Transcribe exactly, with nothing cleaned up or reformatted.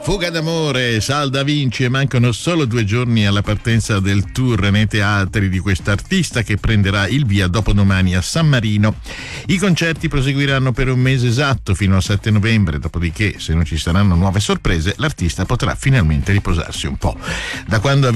Fuga d'amore, Salda vince, mancano solo due giorni alla partenza del tour nei teatri di quest'artista che prenderà il via dopodomani a San Marino. I concerti proseguiranno per un mese esatto fino al sette novembre, dopodiché, se non ci saranno nuove sorprese, l'artista potrà finalmente riposarsi un po'. Da quando